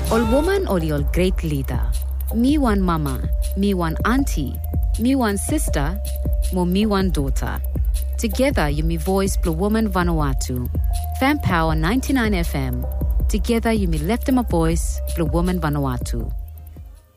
Ol woman ol great leader. Me one mama, me one auntie, me one sister, mo me one daughter. Together you me voice Blue Woman Vanuatu. Fan Power 99 FM. Together you me left them a voice Blue Woman Vanuatu.